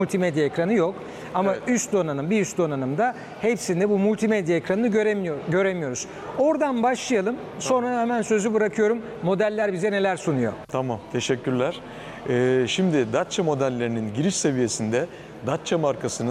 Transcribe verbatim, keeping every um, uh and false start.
multimedya ekranı yok. Ama Evet. üst donanım, bir üst donanımda hepsinde bu multimedya ekranını göremiyor, göremiyoruz. Oradan başlayalım. Sonra hemen sözü bırakıyorum. Modeller bize neler sunuyor? Tamam, teşekkürler. Ee, şimdi Dacia modellerinin giriş seviyesinde Dacia markasının